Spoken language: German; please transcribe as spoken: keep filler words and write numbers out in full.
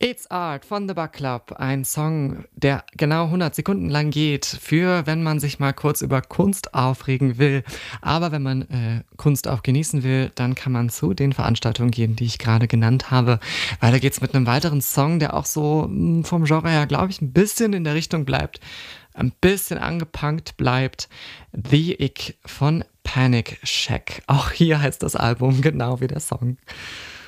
It's Art von The Bug Club, ein Song, der genau hundert Sekunden lang geht, für wenn man sich mal kurz über Kunst aufregen will. Aber wenn man äh, Kunst auch genießen will, dann kann man zu den Veranstaltungen gehen, die ich gerade genannt habe. Weiter geht's mit einem weiteren Song, der auch so mh, vom Genre her, glaube ich, ein bisschen in der Richtung bleibt, ein bisschen angepunkt bleibt. The Ick von Panic Shack. Auch hier heißt das Album genau wie der Song.